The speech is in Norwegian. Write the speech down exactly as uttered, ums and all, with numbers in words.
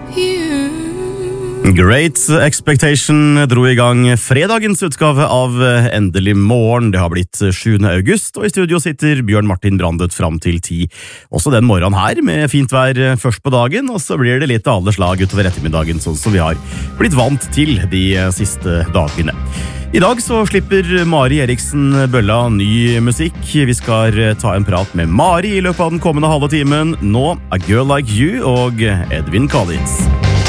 Great Expectation dro i gang fredagens utgave av Endelig morgen. Det har blitt sjuende august, og i studio sitter Bjørn Martin Brandet fram til ti. Også den morgenen her, med fint vær først på dagen, og så blir det litt av alle slag utover ettermiddagen, sånn som vi har blitt vant til de siste dagene. I dag så slipper Mari Eriksen Bølla ny musikk. Vi skal ta en prat med Mari i løpet av den kommende halve timen. Nå A Girl Like You og Edwin Collins.